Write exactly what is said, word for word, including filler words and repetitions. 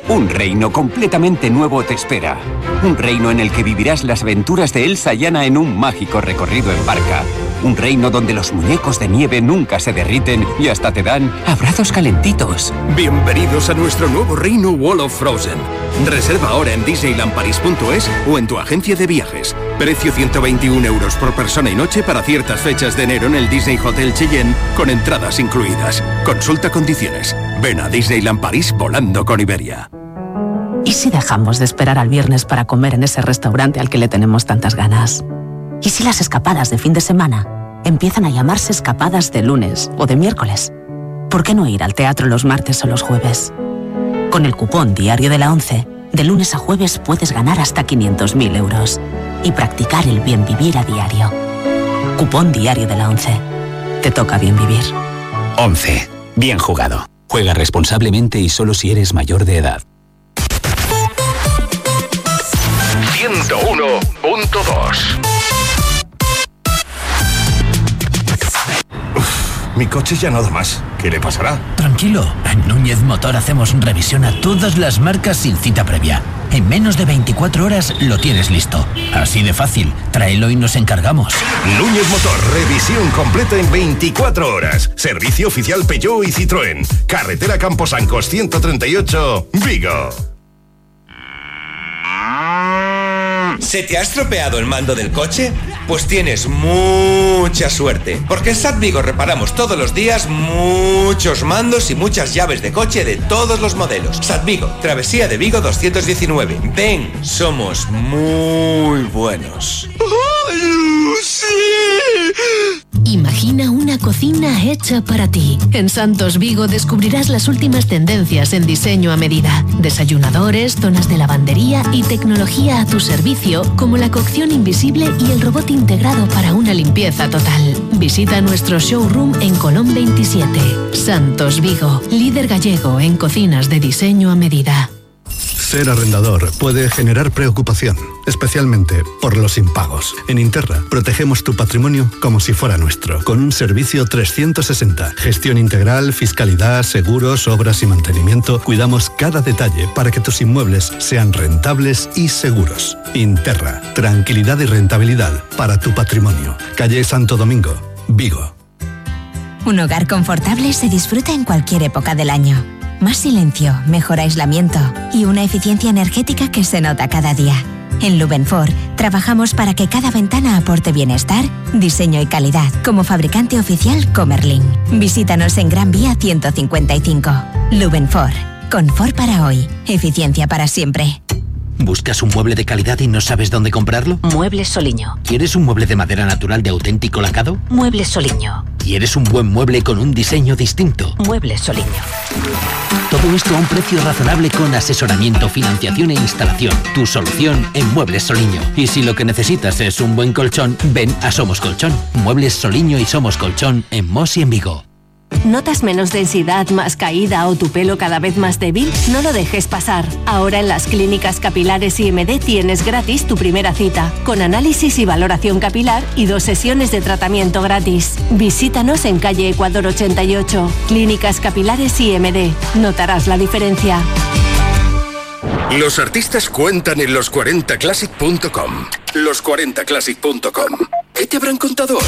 Un reino completamente nuevo te espera. Un reino en el que vivirás las aventuras de Elsa y Anna en un mágico recorrido en barca. Un reino donde los muñecos de nieve nunca se derriten y hasta te dan abrazos calentitos. Bienvenidos a nuestro nuevo reino Wall of Frozen. Reserva ahora en disneyland paris punto es o en tu agencia de viajes. Precio ciento veintiún euros por persona y noche para ciertas fechas de enero en el Disney Hotel Cheyenne con entradas incluidas. Consulta condiciones. Ven a Disneyland París volando con Iberia. ¿Y si dejamos de esperar al viernes para comer en ese restaurante al que le tenemos tantas ganas? ¿Y si las escapadas de fin de semana empiezan a llamarse escapadas de lunes o de miércoles? ¿Por qué no ir al teatro los martes o los jueves? Con el cupón Diario de la ONCE, de lunes a jueves puedes ganar hasta quinientos mil euros y practicar el bien vivir a diario. Cupón Diario de la ONCE. Te toca bien vivir. ONCE. Bien jugado. Juega responsablemente y solo si eres mayor de edad. ciento uno punto dos. Mi coche ya no da más. ¿Qué le pasará? Tranquilo, en Núñez Motor hacemos revisión a todas las marcas sin cita previa. En menos de veinticuatro horas lo tienes listo. Así de fácil, tráelo y nos encargamos. Núñez Motor, revisión completa en veinticuatro horas. Servicio oficial Peugeot y Citroën. Carretera Camposancos ciento treinta y ocho, Vigo. ¿Se te ha estropeado el mando del coche? Pues tienes mucha suerte, porque en SAT Vigo reparamos todos los días muchos mandos y muchas llaves de coche de todos los modelos. SAT Vigo, Travesía de Vigo doscientos diecinueve. Ven, somos muy buenos. ¡Oh, sí! Imagina una cocina hecha para ti. En Santos Vigo descubrirás las últimas tendencias en diseño a medida. Desayunadores, zonas de lavandería y tecnología a tu servicio, como la cocción invisible y el robot integrado para una limpieza total. Visita nuestro showroom en Colón veintisiete. Santos Vigo, líder gallego en cocinas de diseño a medida. Ser arrendador puede generar preocupación, especialmente por los impagos. En Interra protegemos tu patrimonio como si fuera nuestro, con un servicio trescientos sesenta. Gestión integral, fiscalidad, seguros, obras y mantenimiento. Cuidamos cada detalle para que tus inmuebles sean rentables y seguros. Interra, tranquilidad y rentabilidad para tu patrimonio. Calle Santo Domingo, Vigo. Un hogar confortable se disfruta en cualquier época del año. Más silencio, mejor aislamiento y una eficiencia energética que se nota cada día. En Lubenfor trabajamos para que cada ventana aporte bienestar, diseño y calidad, como fabricante oficial Comerlin. Visítanos en Gran Vía ciento cincuenta y cinco. Lubenfor, confort para hoy, eficiencia para siempre. ¿Buscas un mueble de calidad y no sabes dónde comprarlo? Muebles Soliño. ¿Quieres un mueble de madera natural de auténtico lacado? Muebles Soliño. ¿Quieres un buen mueble con un diseño distinto? Muebles Soliño. Todo esto a un precio razonable con asesoramiento, financiación e instalación. Tu solución en Muebles Soliño. Y si lo que necesitas es un buen colchón, ven a Somos Colchón. Muebles Soliño y Somos Colchón en Mos y en Vigo. ¿Notas menos densidad, más caída o tu pelo cada vez más débil? No lo dejes pasar. Ahora en las clínicas capilares I M D tienes gratis tu primera cita, con análisis y valoración capilar y dos sesiones de tratamiento gratis. Visítanos en calle Ecuador ochenta y ocho. Clínicas Capilares I M D. Notarás la diferencia. Los artistas cuentan en los cuarenta classic punto com. los cuarenta classic punto com. ¿Qué te habrán contado hoy?